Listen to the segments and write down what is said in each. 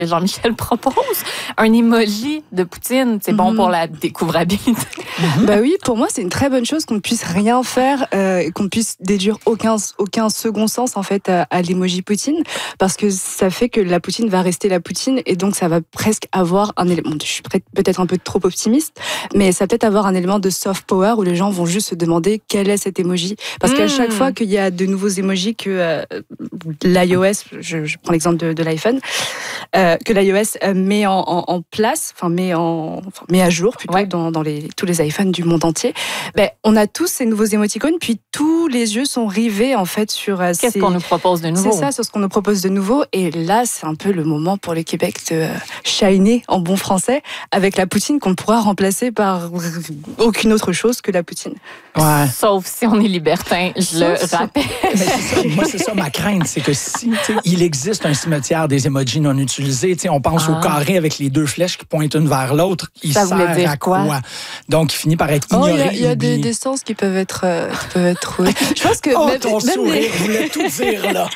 Jean-Michel propose, un emoji de Poutine, c'est bon pour la découvrabilité. Bah oui, pour moi, c'est une très bonne chose qu'on ne puisse rien faire, qu'on ne puisse déduire aucun second sens en fait à l'emoji Poutine, parce que ça fait que la Poutine va rester la Poutine et donc ça va presque avoir un élément. Je suis peut-être un peu trop optimiste, mais ça va peut-être avoir un élément de soft power où les gens vont juste se demander quel est cet emoji, parce qu'à chaque fois qu'il y a de nouveaux emojis que l'iOS, je prends l'exemple de l'iPhone. Que l'iOS met en place, met à jour plutôt dans tous les iPhones du monde entier. On a tous ces nouveaux émoticônes, puis tous les yeux sont rivés en fait sur qu'est-ce qu'on nous propose de nouveau. C'est ça, sur ce qu'on nous propose de nouveau. Et là, c'est un peu le moment pour le Québec de shiner en bon français avec la Poutine qu'on ne pourra remplacer par aucune autre chose que la Poutine. Ouais. Sauf si on est libertin, je le rappelle. Moi, c'est ça ma crainte, c'est que si il existe un cimetière des emojis non utilisés, on pense au carré avec les deux flèches qui pointent une vers l'autre, il ça sert dire à quoi? Donc, il finit par être ignoré. Il y a des sens qui peuvent être trouvés. Je pense que ton sourire voulait tout dire, là.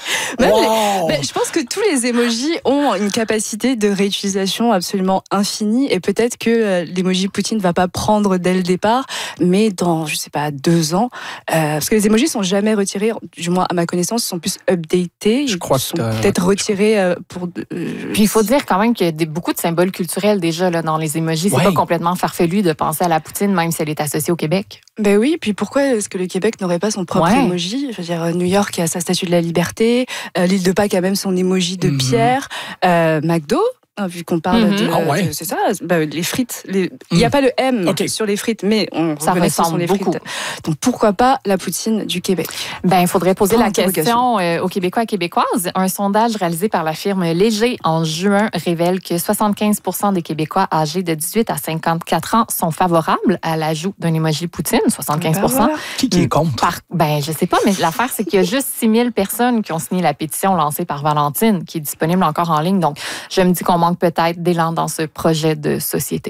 Je pense que tous les emojis ont une capacité de réutilisation absolument infinie et peut-être que l'emoji Poutine ne va pas prendre dès le départ, mais dans, je sais pas, 2 ans, parce que les emojis sont jamais retirés, du moins à ma connaissance, ils sont plus updatés. Je crois ils sont peut-être retirés pour... Puis il faut dire quand même qu'il y a beaucoup de symboles culturels déjà là, dans les emojis. C'est pas complètement farfelu de penser à la Poutine, même si elle est associée au Québec. Ben oui, puis pourquoi est-ce que le Québec n'aurait pas son propre emoji? Je veux dire, New York a sa statue de la liberté, l'île de Pâques a même son emoji de pierre, McDo, vu qu'on parle de... c'est ça, les frites. Il n'y a pas le M sur les frites, mais ça ressemble les beaucoup. Frites. Donc pourquoi pas la Poutine du Québec? Il faudrait poser la question aux Québécois et Québécoises. Un sondage réalisé par la firme Léger en juin révèle que 75% des Québécois âgés de 18 à 54 ans sont favorables à l'ajout d'un emoji Poutine, 75%. Voilà. Qui est contre? Je sais pas, mais l'affaire, c'est qu'il y a juste 6000 personnes qui ont signé la pétition lancée par Valentine, qui est disponible encore en ligne. Donc, je me dis qu'on manque peut-être d'élan dans ce projet de société.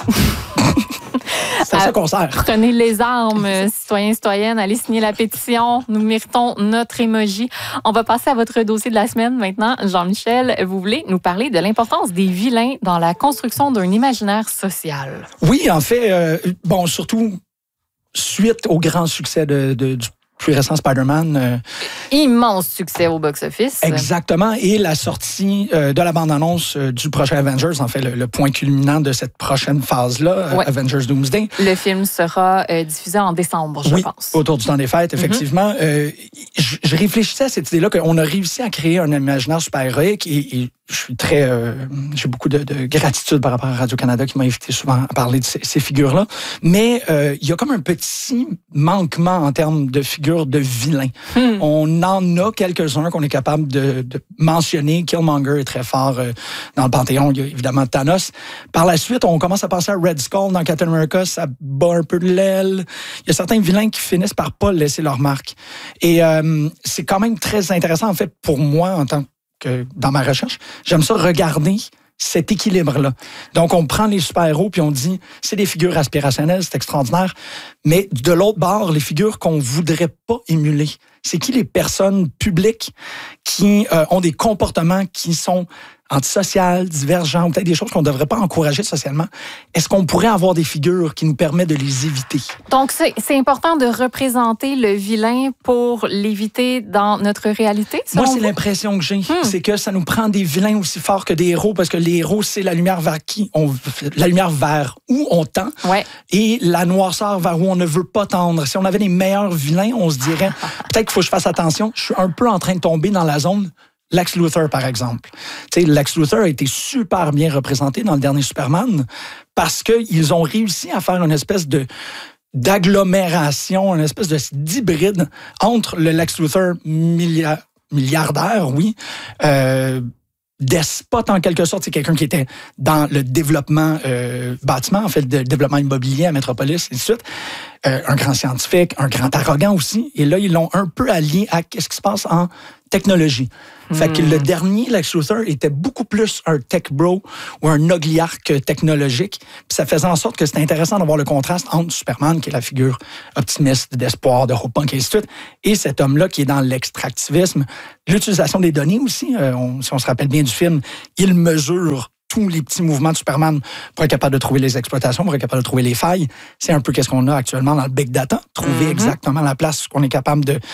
C'est à ça qu'on sert. Prenez les armes, citoyens, citoyennes, allez signer la pétition. Nous méritons notre emoji. On va passer à votre dossier de la semaine maintenant. Jean-Michel, vous voulez nous parler de l'importance des vilains dans la construction d'un imaginaire social? Oui, en fait, surtout suite au grand succès du plus récent Spider-Man. Immense succès au box-office. Exactement. Et la sortie de la bande-annonce du prochain Avengers, en fait, le point culminant de cette prochaine phase-là, Avengers Doomsday. Le film sera diffusé en décembre, je pense. Autour du temps des fêtes, effectivement. Je réfléchissais à cette idée-là qu'on a réussi à créer un imaginaire super-héroïque et je suis j'ai beaucoup de gratitude par rapport à Radio-Canada qui m'a invité souvent à parler de ces figures-là. Mais il y a comme un petit manquement en termes de figures de vilains. On en a quelques-uns qu'on est capable de mentionner. Killmonger est très fort dans le Panthéon. Il y a évidemment Thanos. Par la suite, on commence à penser à Red Skull dans Captain America. Ça bat un peu de l'aile. Il y a certains vilains qui finissent par pas laisser leur marque. Et c'est quand même très intéressant, en fait, pour moi, en tant que dans ma recherche. J'aime ça regarder cet équilibre-là. Donc, on prend les super-héros puis on dit, c'est des figures aspirationnelles, c'est extraordinaire. Mais de l'autre bord, les figures qu'on voudrait pas émuler, c'est qui les personnes publiques qui ont des comportements qui sont antisociales, divergents, ou peut-être des choses qu'on ne devrait pas encourager socialement. Est-ce qu'on pourrait avoir des figures qui nous permettent de les éviter? Donc, c'est important de représenter le vilain pour l'éviter dans notre réalité? Moi, c'est l'impression que j'ai. C'est que ça nous prend des vilains aussi forts que des héros, parce que les héros, c'est la lumière vers la lumière vers où on tend, et la noirceur vers où on ne veut pas tendre. Si on avait les meilleurs vilains, on se dirait, peut-être qu'il faut que je fasse attention, je suis un peu en train de tomber dans la zone Lex Luthor, par exemple. Lex Luthor a été super bien représenté dans le dernier Superman parce qu'ils ont réussi à faire une espèce d'agglomération, une espèce d'hybride entre le Lex Luthor milliardaire, despote en quelque sorte, c'est quelqu'un qui était dans le développement bâtiment, en fait, le développement immobilier à Metropolis, et ainsi de suite. Un grand scientifique, un grand arrogant aussi. Et là, ils l'ont un peu allié à ce qui se passe en technologie. Fait que le dernier, Lex Luthor, était beaucoup plus un tech bro ou un ogliarque technologique. Puis ça faisait en sorte que c'était intéressant d'avoir le contraste entre Superman, qui est la figure optimiste, d'espoir, de hope punk, et ainsi de suite, et cet homme-là qui est dans l'extractivisme. L'utilisation des données aussi, si on se rappelle bien du film, il mesure tous les petits mouvements de Superman pour être capable de trouver les exploitations, pour être capable de trouver les failles. C'est un peu qu'est-ce qu'on a actuellement dans le big data, trouver exactement la place qu'on est capable de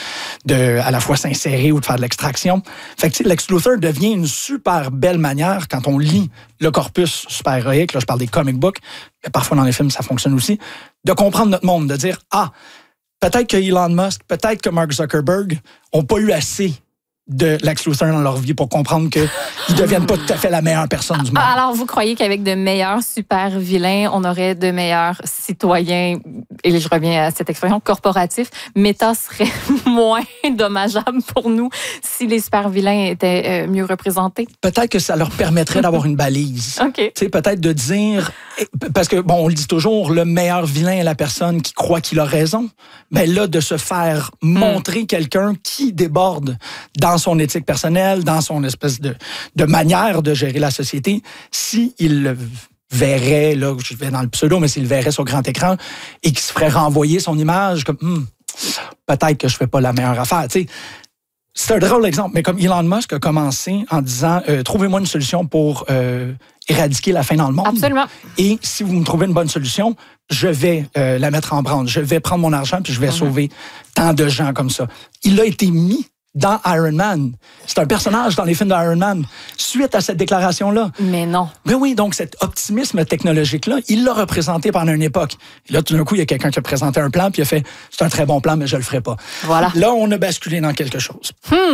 à la fois s'insérer ou de faire de l'extraction. Fait que Lex Luthor devient une super belle manière quand on lit le corpus super-héroïque, là je parle des comic books, mais parfois dans les films ça fonctionne aussi, de comprendre notre monde, de dire peut-être que Elon Musk, peut-être que Mark Zuckerberg n'ont pas eu assez de Lex Luthor dans leur vie pour comprendre qu'ils ne deviennent pas tout à fait la meilleure personne du monde. Alors, vous croyez qu'avec de meilleurs super vilains, on aurait de meilleurs citoyens, et je reviens à cette expression, corporatifs, Meta serait moins dommageable pour nous si les super vilains étaient mieux représentés? Peut-être que ça leur permettrait d'avoir une balise. OK. Peut-être de dire... Parce que, on le dit toujours, le meilleur vilain est la personne qui croit qu'il a raison. Mais là, de se faire montrer quelqu'un qui déborde dans son éthique personnelle, dans son espèce de manière de gérer la société, s'il le verrait, là, je vais dans le pseudo, mais s'il le verrait sur grand écran et qu'il se ferait renvoyer son image, comme peut-être que je fais pas la meilleure affaire. Tu sais, c'est un drôle exemple, mais comme Elon Musk a commencé en disant trouvez-moi une solution pour éradiquer la faim dans le monde. Absolument. Et si vous me trouvez une bonne solution, je vais la mettre en branle. Je vais prendre mon argent puis je vais sauver tant de gens comme ça. Il a été mis dans Iron Man. C'est un personnage dans les films d'Iron Man suite à cette déclaration-là. Mais non. Mais oui, donc cet optimisme technologique-là, il l'a représenté pendant une époque. Et là, tout d'un coup, il y a quelqu'un qui a présenté un plan puis il a fait « c'est un très bon plan, mais je le ferai pas ». Voilà. Là, on a basculé dans quelque chose.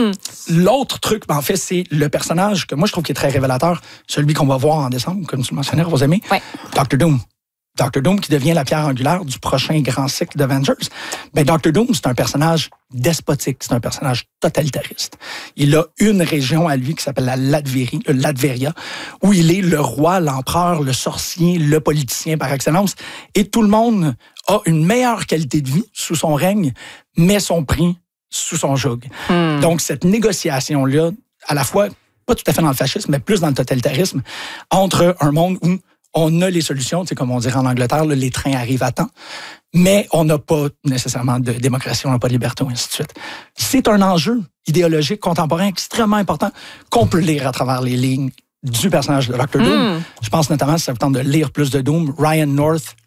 L'autre truc, en fait, c'est le personnage que moi, je trouve qui est très révélateur, celui qu'on va voir en décembre, comme tu le mentionnais, Rosemée, Dr. Doom. Dr. Doom qui devient la pierre angulaire du prochain grand cycle d'Avengers. Ben, Dr. Doom, c'est un personnage despotique, c'est un personnage totalitariste. Il a une région à lui qui s'appelle la Latvérie, le Latveria, où il est le roi, l'empereur, le sorcier, le politicien par excellence. Et tout le monde a une meilleure qualité de vie sous son règne, mais son prix sous son joug. Donc, cette négociation-là, à la fois, pas tout à fait dans le fascisme, mais plus dans le totalitarisme, entre un monde où on a les solutions, tu sais, comme on dirait en Angleterre, là, les trains arrivent à temps, mais on n'a pas nécessairement de démocratie, on n'a pas de liberté, et ainsi de suite. C'est un enjeu idéologique contemporain extrêmement important qu'on peut lire à travers les lignes du personnage de Dr. Doom. Je pense notamment, si ça vous tente de lire plus de Doom, Ryan North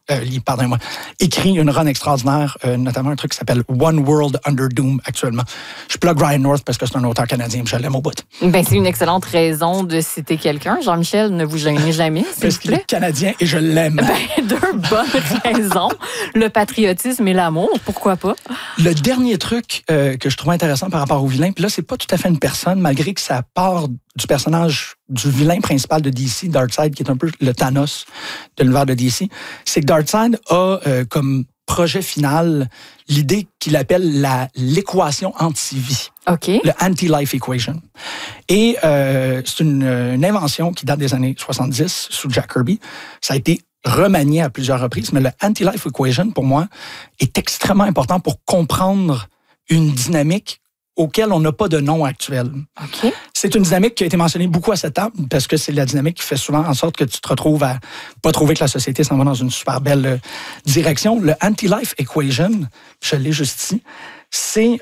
écrit une run extraordinaire, notamment un truc qui s'appelle One World Under Doom actuellement. Je plug Ryan North parce que c'est un auteur canadien, je l'aime au bout. Ben, c'est une excellente raison de citer quelqu'un. Jean-Michel, ne vous gênez jamais, s'il Parce vous qu'il plaît. est canadien et je l'aime. Ben, deux bonnes raisons. Le patriotisme et l'amour, pourquoi pas? Le dernier truc que je trouve intéressant par rapport au vilain, puis là, c'est pas tout à fait une personne, malgré que ça part du personnage du vilain principal de DC, Darkseid, qui est un peu le Thanos de l'univers de DC, c'est que Darkseid a comme projet final l'idée qu'il appelle l'équation anti-vie. OK. Le anti-life equation. Et c'est une invention qui date des années 70 sous Jack Kirby. Ça a été remanié à plusieurs reprises, mais le anti-life equation, pour moi, est extrêmement important pour comprendre une dynamique auquel on n'a pas de nom actuel. OK. C'est une dynamique qui a été mentionnée beaucoup à cette table parce que c'est la dynamique qui fait souvent en sorte que tu te retrouves à pas trouver que la société s'en va dans une super belle direction. Le anti-life equation, je l'ai juste ici, c'est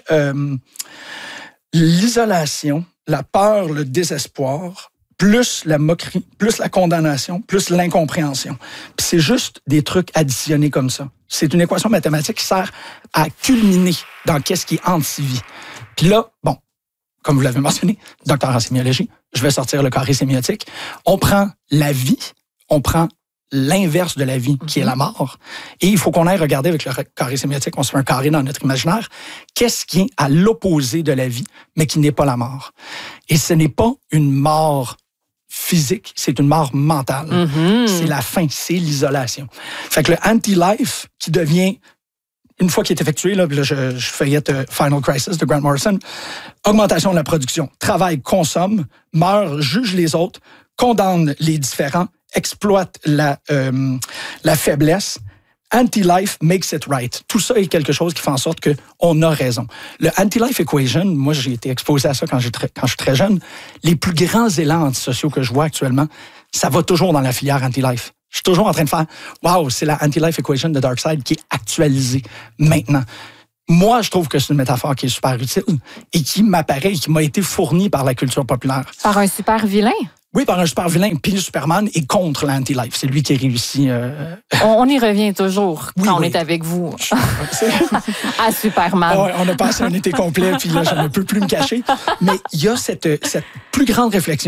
l'isolation, la peur, le désespoir, plus la moquerie, plus la condamnation, plus l'incompréhension. Puis c'est juste des trucs additionnés comme ça. C'est une équation mathématique qui sert à culminer dans qu'est-ce qui est anti-vie. Puis là, bon, comme vous l'avez mentionné, docteur en sémiologie, je vais sortir le carré sémiotique. On prend la vie, on prend l'inverse de la vie, qui est la mort. Et il faut qu'on aille regarder avec le carré sémiotique, on se fait un carré dans notre imaginaire, qu'est-ce qui est à l'opposé de la vie, mais qui n'est pas la mort. Et ce n'est pas une mort physique, c'est une mort mentale. C'est la fin, c'est l'isolation. Fait que le anti-life qui devient, une fois qu'il est effectué, là je feuillette Final Crisis de Grant Morrison, augmentation de la production, travaille, consomme, meurt, juge les autres, condamne les différents, exploite la faiblesse, anti-life makes it right. Tout ça est quelque chose qui fait en sorte qu'on a raison. Le anti-life equation, moi, j'ai été exposé à ça quand je suis très jeune. Les plus grands élans antisociaux que je vois actuellement, ça va toujours dans la filière anti-life. Je suis toujours en train de faire « Wow, c'est la anti-life equation de Darkside qui est actualisée maintenant ». Moi, je trouve que c'est une métaphore qui est super utile et qui m'apparaît et qui m'a été fournie par la culture populaire. Par un super vilain? Oui, par un super vilain. Puis Superman est contre l'anti-life. C'est lui qui réussit. On y revient toujours quand on est avec vous. À Superman. Ouais, on a passé un été complet, puis là, je ne peux plus me cacher. Mais il y a cette plus grande réflexion